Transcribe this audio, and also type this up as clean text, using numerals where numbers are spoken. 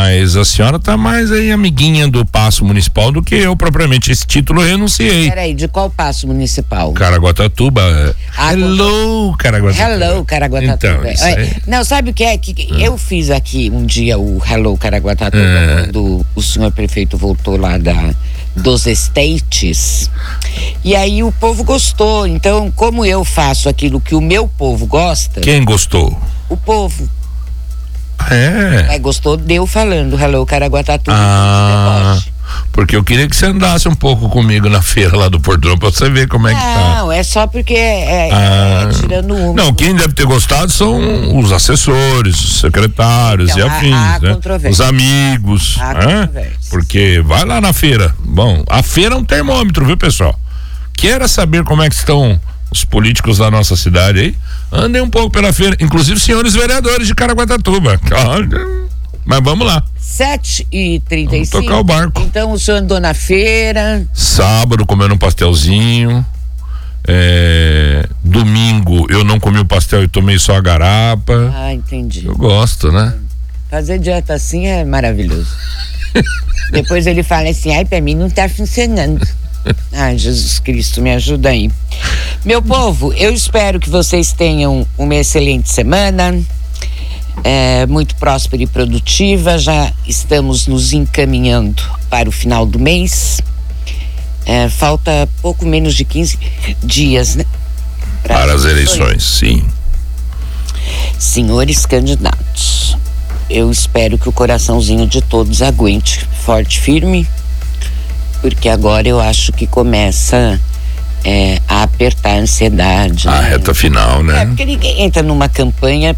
Mas a senhora tá mais aí amiguinha do Paço Municipal do que eu, propriamente. Esse título eu renunciei. Peraí, de qual Paço Municipal? Caraguatatuba. Hello, Caraguatatuba. Hello, Caraguatatuba. Então, não, sabe o que é? Que eu fiz aqui um dia o Hello, Caraguatatuba, quando o senhor prefeito voltou lá dos Estates. E aí o povo gostou. Então, como eu faço aquilo que o meu povo gosta... Quem gostou? O povo. É. Gostou de eu falando Hello, Caraguatatuba. Porque eu queria que você andasse um pouco comigo na feira lá do Portão pra você ver como é que tá. Não, é só porque tirando uma. Não, quem deve ter gostado são os assessores, os secretários então, e afins, né? Os amigos, porque vai lá na feira. Bom, a feira é um termômetro, viu, pessoal? Queira saber como é que estão os políticos da nossa cidade aí? Andem um pouco pela feira, inclusive senhores vereadores de Caraguatatuba. Mas vamos lá. 7h35. Vamos tocar o barco. Então o senhor andou na feira. Sábado comendo um pastelzinho. Domingo eu não comi o pastel e tomei só a garapa. Ah, entendi. Eu gosto, né? Fazer dieta assim é maravilhoso. Depois ele fala assim, ai, pra mim não tá funcionando. Ai, Jesus Cristo, me ajuda aí. Meu povo, eu espero que vocês tenham uma excelente semana. Muito próspera e produtiva. Já estamos nos encaminhando para o final do mês. Falta pouco menos de 15 dias, né? Para as eleições, sim. Senhores candidatos, eu espero que o coraçãozinho de todos aguente forte, firme, porque agora eu acho que começa a apertar a ansiedade. A reta final, né? Porque ninguém entra numa campanha